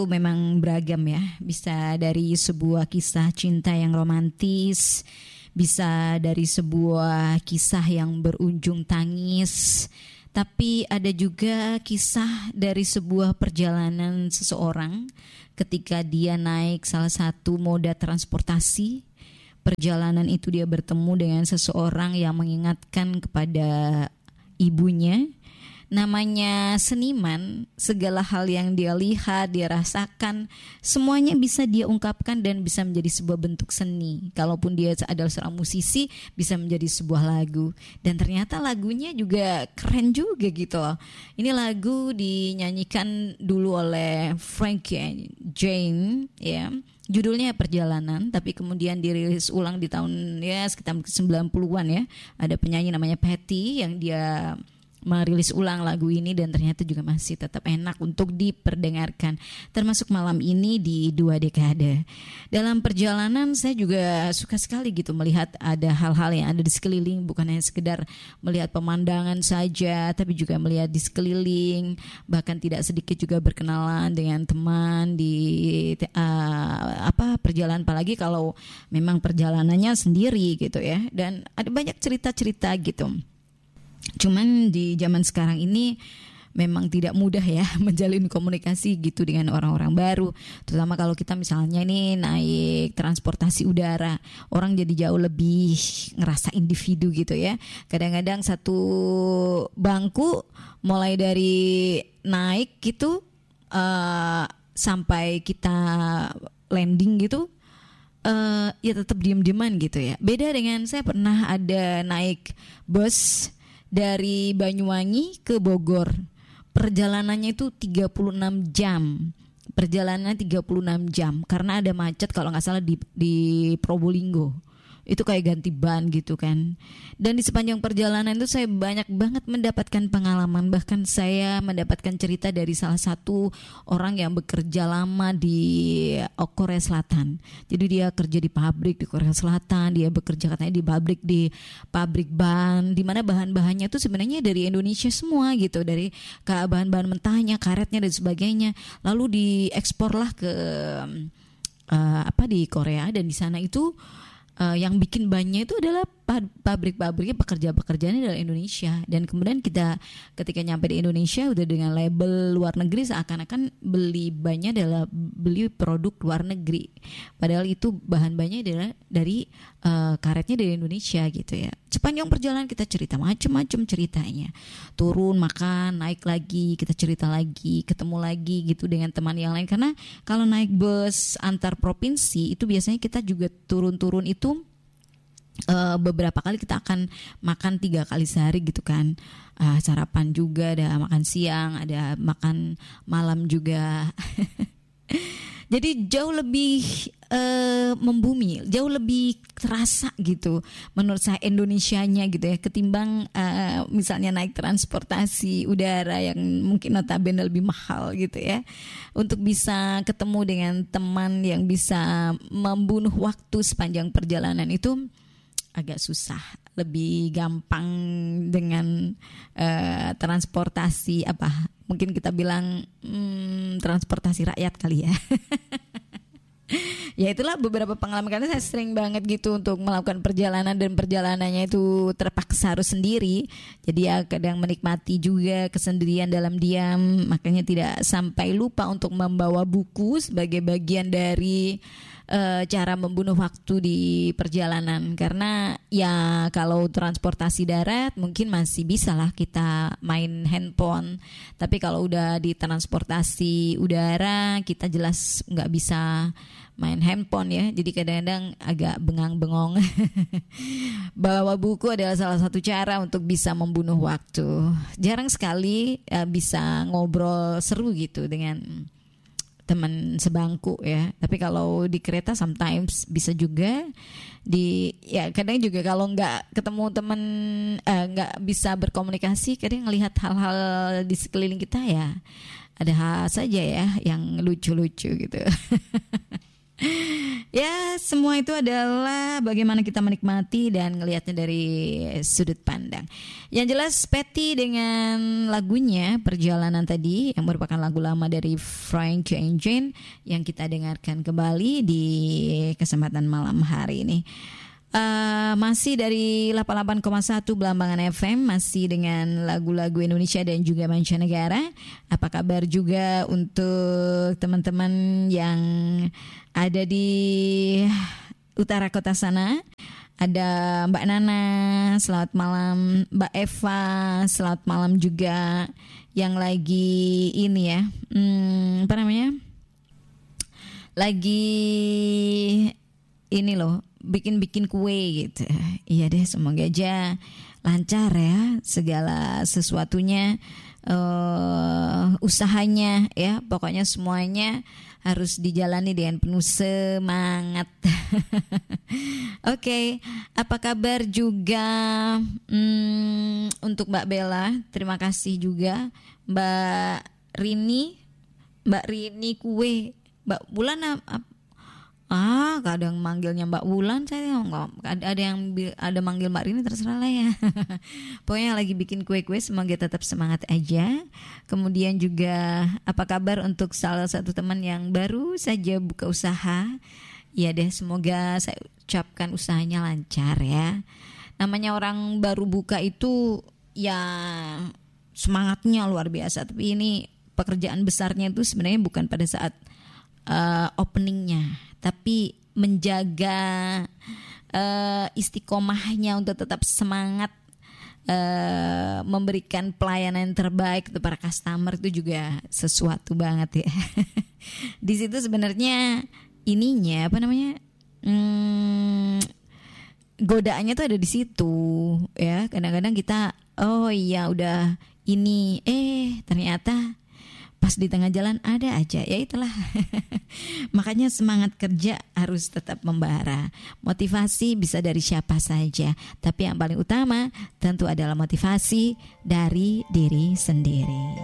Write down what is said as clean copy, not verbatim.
memang beragam ya. Bisa dari sebuah kisah cinta yang romantis, bisa dari sebuah kisah yang berujung tangis, tapi ada juga kisah dari sebuah perjalanan seseorang ketika dia naik salah satu moda transportasi. Perjalanan itu dia bertemu dengan seseorang yang mengingatkan kepada ibunya. Namanya seniman, segala hal yang dia lihat, dia rasakan, semuanya bisa dia ungkapkan dan bisa menjadi sebuah bentuk seni. Kalaupun dia adalah seorang musisi, bisa menjadi sebuah lagu. Dan ternyata lagunya juga keren juga gitu loh. Ini lagu dinyanyikan dulu oleh Frank Jane, ya. Judulnya Perjalanan, tapi kemudian dirilis ulang di tahun ya sekitar 90-an ya. Ada penyanyi namanya Patty yang dia merilis ulang lagu ini dan ternyata juga masih tetap enak untuk diperdengarkan, termasuk malam ini di 2 dekade. Dalam perjalanan saya juga suka sekali gitu melihat ada hal-hal yang ada di sekeliling, bukan hanya sekedar melihat pemandangan saja, tapi juga melihat di sekeliling, bahkan tidak sedikit juga berkenalan dengan teman di perjalanan, apalagi kalau memang perjalanannya sendiri gitu ya, dan ada banyak cerita-cerita gitu. Cuman di zaman sekarang ini memang tidak mudah ya menjalin komunikasi gitu dengan orang-orang baru, terutama kalau kita misalnya nih naik transportasi udara, orang jadi jauh lebih ngerasa individu gitu ya. Kadang-kadang satu bangku mulai dari naik gitu sampai kita landing gitu ya tetap diem-dieman gitu ya. Beda dengan saya pernah ada naik bus dari Banyuwangi ke Bogor. Perjalanannya itu 36 jam. Perjalanan 36 jam karena ada macet kalau nggak salah di Probolinggo. Itu kayak ganti ban gitu kan. Dan di sepanjang perjalanan itu saya banyak banget mendapatkan pengalaman. Bahkan saya mendapatkan cerita dari salah satu orang yang bekerja lama di Korea Selatan. Jadi dia kerja di pabrik di Korea Selatan. Dia bekerja katanya di pabrik ban, di mana bahan-bahannya itu sebenarnya dari Indonesia semua gitu. Dari bahan-bahan mentahnya, karetnya dan sebagainya. Lalu dieksporlah ke di Korea, dan di sana itu yang bikin bannya itu adalah pabrik-pabriknya, pekerja-pekerjanya dari Indonesia. Dan kemudian kita ketika nyampe di Indonesia udah dengan label luar negeri, seakan-akan beli bannya adalah beli produk luar negeri, padahal itu bahan-bahannya adalah dari karetnya dari Indonesia gitu ya. Sepanjang perjalanan kita cerita macam-macam ceritanya, turun makan, naik lagi, kita cerita lagi, ketemu lagi gitu dengan teman yang lain. Karena kalau naik bus antar provinsi itu biasanya kita juga turun-turun itu beberapa kali kita akan makan 3 kali sehari gitu kan. Sarapan juga, ada makan siang, ada makan malam juga. Jadi jauh lebih membumi, jauh lebih terasa gitu menurut saya Indonesianya gitu ya, ketimbang misalnya naik transportasi udara yang mungkin notabene lebih mahal gitu ya. Untuk bisa ketemu dengan teman yang bisa membunuh waktu sepanjang perjalanan itu agak susah. Lebih gampang dengan transportasi mungkin kita bilang transportasi rakyat kali ya. Ya itulah beberapa pengalaman, karena saya sering banget gitu untuk melakukan perjalanan, dan perjalanannya itu terpaksa harus sendiri. Jadi ya kadang menikmati juga kesendirian dalam diam, makanya tidak sampai lupa untuk membawa buku sebagai bagian dari cara membunuh waktu di perjalanan. Karena ya kalau transportasi darat mungkin masih bisa lah kita main handphone, tapi kalau udah di transportasi udara kita jelas nggak bisa main handphone ya. Jadi kadang-kadang agak bengang-bengong. Bawa buku adalah salah satu cara untuk bisa membunuh waktu. Jarang sekali bisa ngobrol seru gitu dengan teman sebangku ya. Tapi kalau di kereta sometimes bisa juga kadang juga kalau nggak ketemu teman, nggak bisa berkomunikasi, kadang ngelihat hal-hal di sekeliling kita ya ada hal saja ya yang lucu-lucu gitu. Ya, semua itu adalah bagaimana kita menikmati dan ngelihatnya dari sudut pandang. Yang jelas Patty dengan lagunya Perjalanan tadi yang merupakan lagu lama dari Frank and Jane yang kita dengarkan kembali di kesempatan malam hari ini. Masih dari 88,1 Belambangan FM, masih dengan lagu-lagu Indonesia dan juga mancanegara. Apa kabar juga untuk teman-teman yang ada di utara kota sana? Ada Mbak Nana, selamat malam. Mbak Eva, selamat malam juga. Yang lagi ini ya, apa namanya? Lagi ini loh, bikin kue gitu. Iya deh, semoga aja lancar ya segala sesuatunya, usahanya ya. Pokoknya semuanya harus dijalani dengan penuh semangat. Oke, apa kabar juga untuk Mbak Bella? Terima kasih juga Mbak Rini kue. Mbak Bulan kadang manggilnya Mbak Wulan, saya nggak ada manggil Mbak Rini, terserah lah ya. Pokoknya lagi bikin kue-kue, semoga tetap semangat aja. Kemudian juga apa kabar untuk salah satu teman yang baru saja buka usaha? Ya deh, semoga saya ucapkan usahanya lancar ya. Namanya orang baru buka itu ya semangatnya luar biasa, tapi ini pekerjaan besarnya itu sebenarnya bukan pada saat openingnya, tapi menjaga istiqomahnya untuk tetap semangat memberikan pelayanan yang terbaik untuk para customer itu juga sesuatu banget ya. Di situ sebenarnya ininya apa namanya, godaannya tuh ada di situ ya. Kadang-kadang kita udah ini ternyata pas di tengah jalan ada aja, ya itulah. Makanya semangat kerja harus tetap membara. Motivasi bisa dari siapa saja, tapi yang paling utama tentu adalah motivasi dari diri sendiri.